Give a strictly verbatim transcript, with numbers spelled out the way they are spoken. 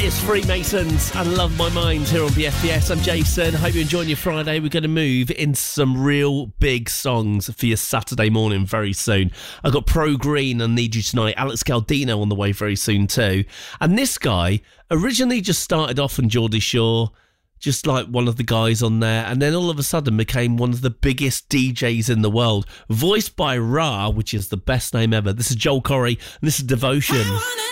It's Freemasons and Love My Mind here on B F B S. I'm Jason. Hope you're enjoying your Friday. We're going to move into some real big songs for your Saturday morning very soon. I've got Pro Green and Need You Tonight. Alex Caldino on the way very soon too. And this guy originally just started off on Geordie Shore, just like one of the guys on there, and then all of a sudden became one of the biggest D Js in the world. Voiced by Ra, which is the best name ever. This is Joel Corry, and this is Devotion.